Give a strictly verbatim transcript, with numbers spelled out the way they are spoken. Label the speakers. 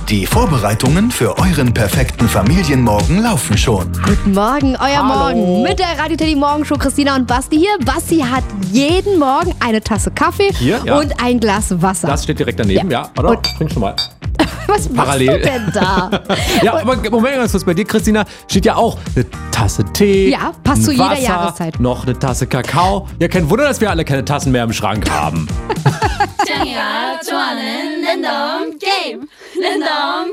Speaker 1: Die Vorbereitungen für euren perfekten Familienmorgen laufen schon.
Speaker 2: Guten Morgen, euer
Speaker 3: Hallo.
Speaker 2: Morgen mit der Radio Teddy Morgenshow. Christina und Basti hier. Basti hat jeden Morgen eine Tasse Kaffee
Speaker 3: Hier, ja.
Speaker 2: und ein Glas Wasser.
Speaker 3: Das steht direkt daneben, ja.
Speaker 2: Ja.
Speaker 3: Oder?
Speaker 2: Und-
Speaker 3: Trink schon mal.
Speaker 2: Was
Speaker 3: parallel.
Speaker 2: machst du denn da?
Speaker 3: Ja, aber Moment ganz kurz, bei dir, Christina, steht ja auch eine Tasse Tee.
Speaker 2: Ja, passt
Speaker 3: ein
Speaker 2: zu jeder
Speaker 3: Wasser,
Speaker 2: Jahreszeit.
Speaker 3: Noch eine Tasse Kakao. Ja, kein Wunder, dass wir alle keine Tassen mehr im Schrank haben.
Speaker 4: 짱이가 좋아하는 랜덤 게임 랜덤